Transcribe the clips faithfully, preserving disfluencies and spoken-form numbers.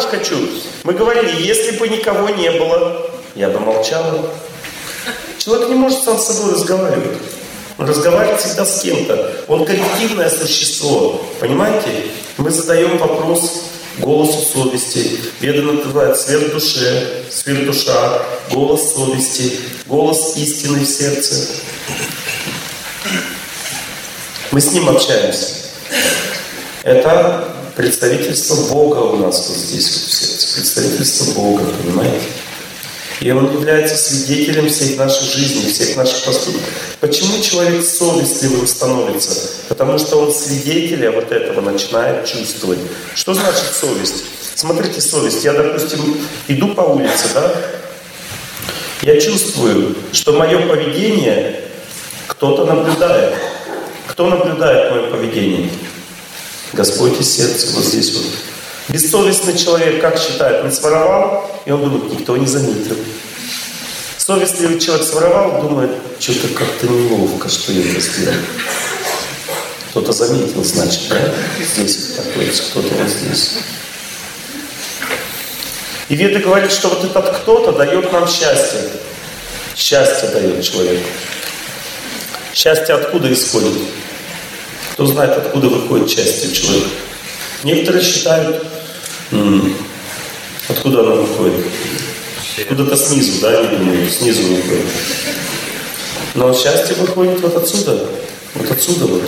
хочу. Мы говорили, если бы никого не было, я бы молчала. Человек не может сам с собой разговаривать. Он разговаривает всегда с кем-то. Он коллективное существо. Понимаете? Мы задаем вопрос голосу совести. Веда называет свет душе, свет душа, голос совести, голос истины в сердце. Мы с ним общаемся. Это представительство Бога у нас вот здесь вот в сердце. Представительство Бога, понимаете? И Он является свидетелем всей нашей жизни, всех наших поступков. Почему человек совестливым становится? Потому что он свидетеля вот этого начинает чувствовать. Что значит совесть? Смотрите, совесть. Я, допустим, иду по улице, да? Я чувствую, что мое поведение кто-то наблюдает. Кто наблюдает мое поведение? Господь из сердца, вот здесь вот. Бессовестный человек, как считает, он своровал, и он думает, никто не заметил. Совестливый человек своровал, думает, что-то как-то неловко, что я это сделал. Кто-то заметил, значит, да? Здесь вот находится, кто-то вот здесь. И Веда говорит, что вот этот кто-то дает нам счастье. Счастье дает человеку. Счастье откуда исходит? Кто знает, откуда выходит счастье у человека? Некоторые считают, м- откуда оно выходит. Куда-то снизу, да, они думают, снизу выходит. Но счастье выходит вот отсюда. Вот отсюда вот.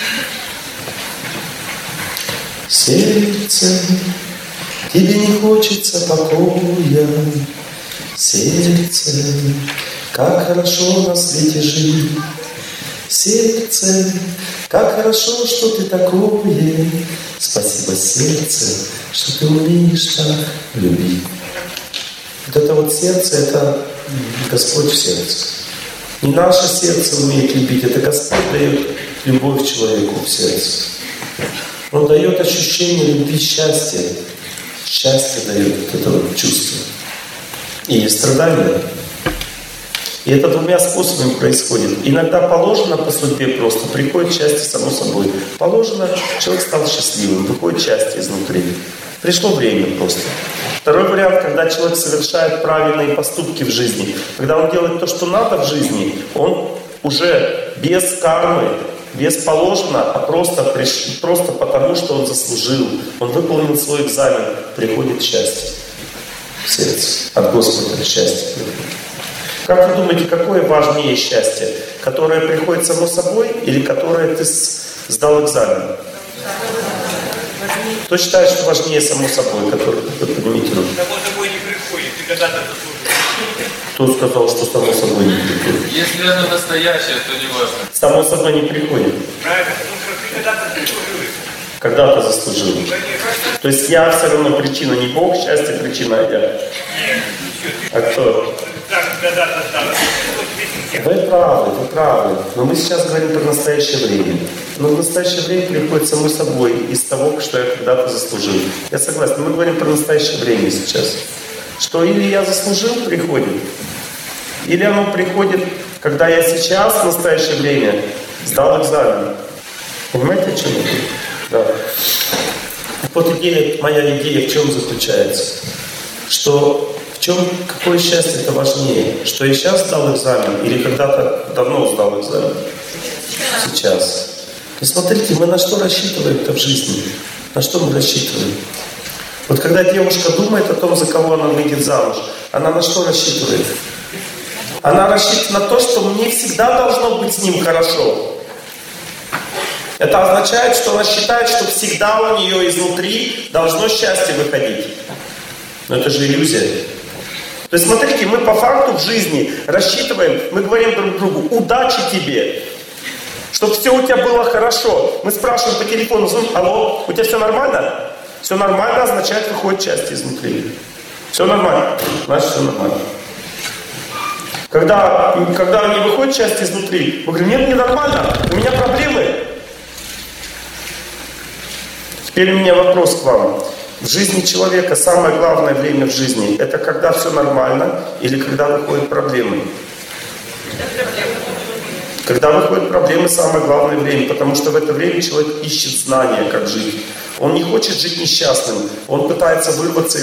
Сердце, тебе не хочется покоя. Сердце, как хорошо на свете жить. Сердце, как хорошо, что ты такое. Спасибо, сердце, что ты умеешь так любить. Вот это вот сердце, это Господь в сердце. Не наше сердце умеет любить, это Господь дает любовь человеку в сердце. Он дает ощущение любви, счастья. Счастье дает вот это вот чувство. И страдания. И это двумя способами происходит. Иногда положено по судьбе просто, приходит счастье само собой. Положено, человек стал счастливым, выходит счастье изнутри. Пришло время просто. Второй вариант, когда человек совершает правильные поступки в жизни. Когда он делает то, что надо в жизни, он уже без кармы, без положено, а просто, приш... просто потому, что он заслужил. Он выполнил свой экзамен, приходит счастье в сердце. От Господа счастье приходит. Как вы думаете, какое важнее счастье? Которое приходит само собой или которое ты сдал экзамен? Кто считает, что важнее само собой, которое вы поднимите руку? Само собой не приходит, ты когда-то заслужил. Кто сказал, что само собой не приходит? Если оно настоящее, то не важно. Само собой не приходит. Правильно, потому что ты когда-то заслужил. Когда-то заслужил. То есть я все равно причина, не Бог, счастье причина, а я. Нет, А кто? Вы правы, вы правы. Но мы сейчас говорим про настоящее время. Но в настоящее время приходит само собой из того, что я когда-то заслужил. Я согласен, мы говорим про настоящее время сейчас. Что или я заслужил, приходит, или оно приходит, когда я сейчас, в настоящее время, сдал экзамен. Понимаете, о чем я говорю? Да. Вот идея, моя идея в чем заключается? Что в чем, какое счастье это важнее? Что я сейчас сдал экзамен или когда-то давно сдал экзамен? Сейчас. И смотрите, мы на что рассчитываем-то в жизни? На что мы рассчитываем? Вот когда девушка думает о том, за кого она выйдет замуж, она на что рассчитывает? Она рассчитывает на то, что мне всегда должно быть с ним хорошо. Это означает, что она считает, что всегда у нее изнутри должно счастье выходить. Но это же иллюзия. То есть смотрите, мы по факту в жизни рассчитываем, мы говорим друг другу: удачи тебе, чтобы все у тебя было хорошо. Мы спрашиваем по телефону: алло, у тебя все нормально? Все нормально означает, выходит счастье изнутри. Все нормально, значит все нормально. Когда, когда не выходит счастье изнутри, мы говорим: нет, не нормально, у меня проблемы. Теперь у меня вопрос к вам. В жизни человека самое главное время в жизни — это когда все нормально или когда выходят проблемы? Когда выходят проблемы, самое главное время, потому что в это время человек ищет знания, как жить. Он не хочет жить несчастным, он пытается вырваться